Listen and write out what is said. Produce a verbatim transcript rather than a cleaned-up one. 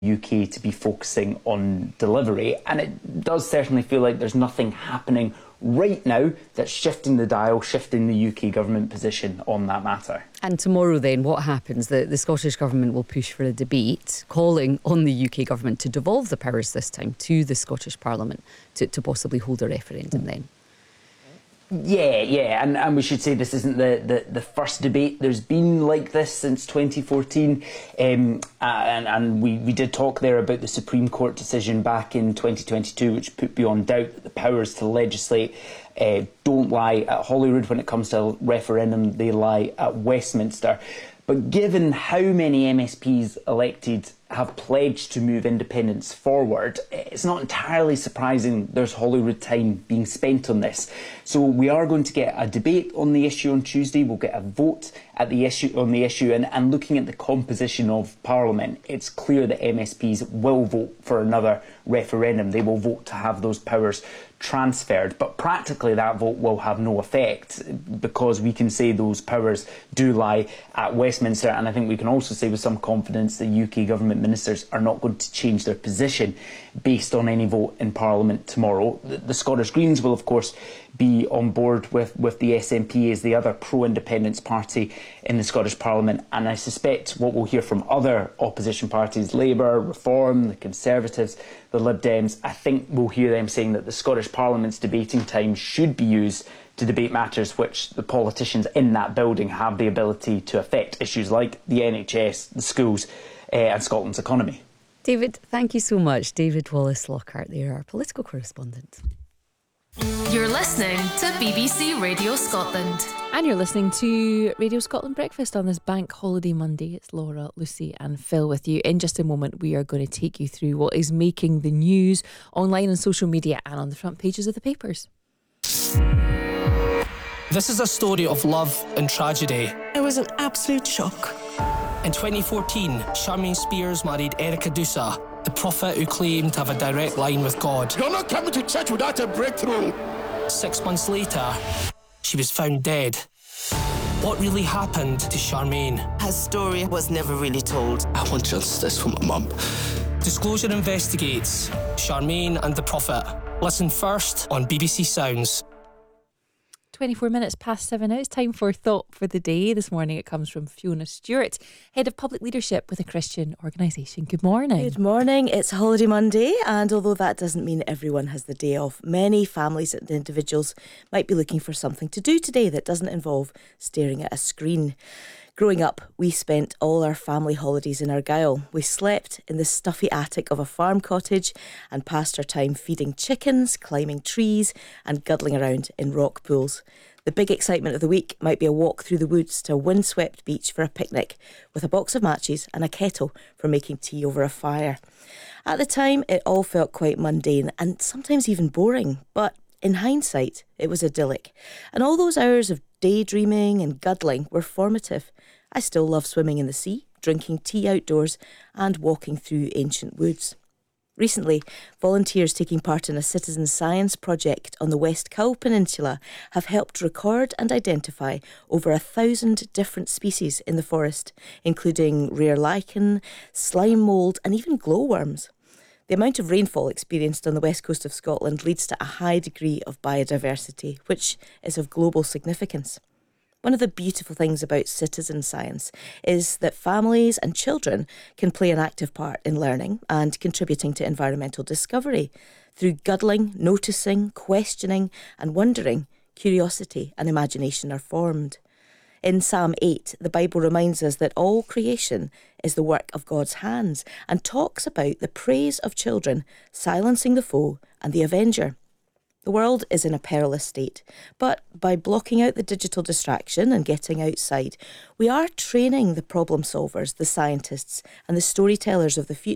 U K to be focusing on delivery, and it does certainly feel like there's nothing happening right now that's shifting the dial, shifting the U K government position on that matter. And tomorrow then, what happens? The, the Scottish Government will push for a debate calling on the U K Government to devolve the powers this time to the Scottish Parliament to, to possibly hold a referendum then. Yeah, yeah, and, and we should say this isn't the, the, the first debate there's been like this since twenty fourteen, um, and, and we, we did talk there about the Supreme Court decision back in twenty twenty-two, which put beyond doubt that the powers to legislate uh, don't lie at Holyrood when it comes to a referendum, they lie at Westminster. But given how many M S Ps elected have pledged to move independence forward, it's not entirely surprising there's Holyrood time being spent on this. So we are going to get a debate on the issue on Tuesday. We'll get a vote at the issue on the issue, and, and looking at the composition of Parliament, it's clear that M S Ps will vote for another referendum. They will vote to have those powers transferred, but practically that vote will have no effect because we can say those powers do lie at Westminster, and I think we can also say with some confidence the U K government ministers are not going to change their position based on any vote in Parliament tomorrow. The, the Scottish Greens will of course be on board with, with the S N P as the other pro-independence party in the Scottish Parliament, and I suspect what we'll hear from other opposition parties, Labour, Reform, the Conservatives, the Lib Dems, I think we'll hear them saying that the Scottish Parliament's debating time should be used to debate matters which the politicians in that building have the ability to affect, issues like the N H S, the schools uh, and Scotland's economy. David, thank you so much. David Wallace-Lockhart there, our political correspondent. You're listening to B B C Radio Scotland. And you're listening to Radio Scotland Breakfast on this Bank Holiday Monday. It's Laura, Lucy and Phil with you. In just a moment, we are going to take you through what is making the news online and social media and on the front pages of the papers. This is a story of love and tragedy. It was an absolute shock. In twenty fourteen, Charmaine Spears married Erica Dusa, the prophet who claimed to have a direct line with God. You're not coming to church without a breakthrough. Six months later, she was found dead. What really happened to Charmaine? Her story was never really told. I want justice for my mum. Disclosure investigates Charmaine and the prophet. Listen first on B B C Sounds. twenty-four minutes past seven now. It's time for Thought for the Day. This morning it comes from Fiona Stewart, Head of Public Leadership with a Christian organisation. Good morning. Good morning. It's Holiday Monday, and although that doesn't mean everyone has the day off, many families and individuals might be looking for something to do today that doesn't involve staring at a screen. Growing up, we spent all our family holidays in Argyll. We slept in the stuffy attic of a farm cottage and passed our time feeding chickens, climbing trees and guddling around in rock pools. The big excitement of the week might be a walk through the woods to a windswept beach for a picnic with a box of matches and a kettle for making tea over a fire. At the time, it all felt quite mundane and sometimes even boring, but in hindsight, it was idyllic. And all those hours of daydreaming and guddling were formative. I still love swimming in the sea, drinking tea outdoors and walking through ancient woods. Recently, volunteers taking part in a citizen science project on the West Cowal Peninsula have helped record and identify over a thousand different species in the forest, including rare lichen, slime mould and even glowworms. The amount of rainfall experienced on the west coast of Scotland leads to a high degree of biodiversity, which is of global significance. One of the beautiful things about citizen science is that families and children can play an active part in learning and contributing to environmental discovery. Through guddling, noticing, questioning and wondering, curiosity and imagination are formed. In Psalm eight, the Bible reminds us that all creation is the work of God's hands and talks about the praise of children silencing the foe and the avenger. The world is in a perilous state, but by blocking out the digital distraction and getting outside, we are training the problem solvers, the scientists and the storytellers of the future